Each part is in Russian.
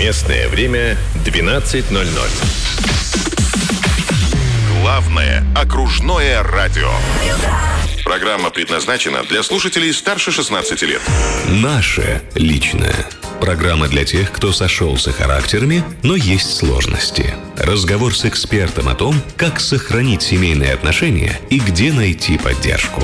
Местное время 12:00. Главное окружное радио. Программа предназначена для слушателей старше 16 лет. Наше личное. Программа для тех, кто сошелся характерами, но есть сложности. Разговор с экспертом о том, как сохранить семейные отношения и где найти поддержку.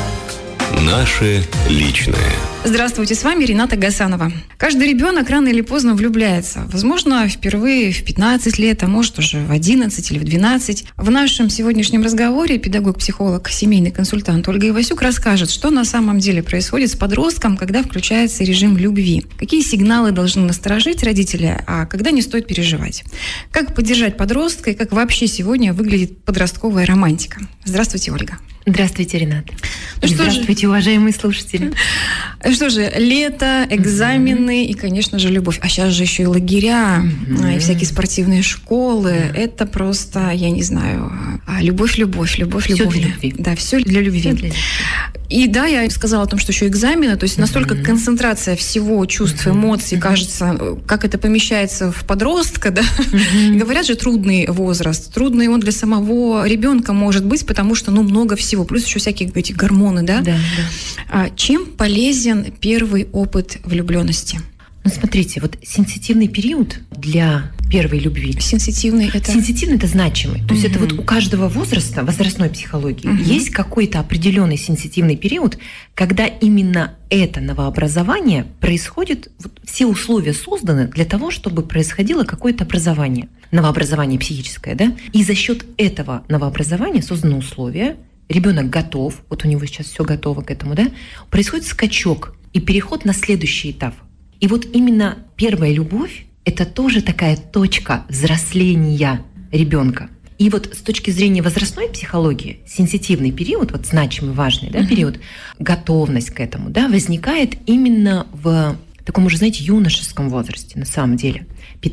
Наше личное. Здравствуйте, с вами Рената Гасанова. Каждый ребенок рано или поздно влюбляется. Возможно, впервые в 15 лет, а может уже в 11 или в 12. В нашем сегодняшнем разговоре педагог-психолог, семейный консультант Ольга Ивасюк расскажет, что на самом деле происходит с подростком, когда включается режим любви. Какие сигналы должны насторожить родители, а когда не стоит переживать. Как поддержать подростка и как вообще сегодня выглядит подростковая романтика. Здравствуйте, Ольга. Здравствуйте, Ренат. Здравствуйте, уважаемые слушатели. Что же, лето, экзамены и, конечно же, любовь. А сейчас же еще и лагеря, и всякие спортивные школы. Это просто, я не знаю, любовь. Все для любви. Да, все для любви. И да, я сказала о том, что еще экзамены, то есть настолько концентрация всего чувств, эмоций, кажется, как это помещается в подростка, да. Говорят же, трудный возраст. Трудный он для самого ребенка может быть, потому что, много всего. Плюс еще всякие эти гормоны, да? Да. Чем полезен первый опыт влюбленности? Смотрите, вот сенситивный период для первой любви. Сенситивный это значимый. То есть это вот у каждого возраста, возрастной психологии, есть какой-то определенный сенситивный период, когда именно это новообразование происходит, все условия созданы для того, чтобы происходило какое-то образование. Новообразование психическое, да? И за счет этого новообразования созданы условия, ребенок готов, вот у него сейчас все готово к этому, да? Происходит скачок и переход на следующий этап. И вот именно первая любовь – это тоже такая точка взросления ребенка. И вот с точки зрения возрастной психологии, сенситивный период, вот значимый, важный, да, период, готовность к этому, да, возникает именно в таком уже, знаете, юношеском возрасте, на самом деле,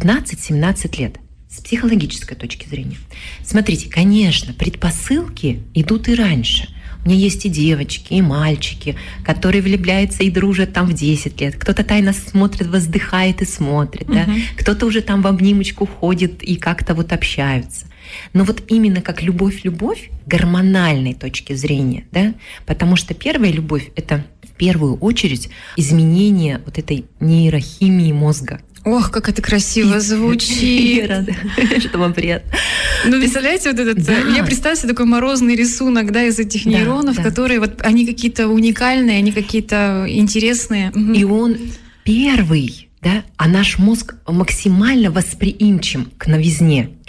15-17 лет, с психологической точки зрения. Смотрите, конечно, предпосылки идут и раньше. У меня есть и девочки, и мальчики, которые влюбляются и дружат там в 10 лет. Кто-то тайно смотрит, воздыхает и смотрит, да? Кто-то уже там в обнимочку ходит и как-то вот общаются. Но вот именно как любовь гормональной точки зрения, да? Потому что первая любовь — это в первую очередь изменение вот этой нейрохимии мозга. Ох, как это красиво звучит. Я рада, что вам приятно. Представляете, вот этот... Да. Я представляю себе такой морозный рисунок, да, из этих нейронов, которые вот они какие-то уникальные, они какие-то интересные. И он первый, да, а наш мозг максимально восприимчив к новизне.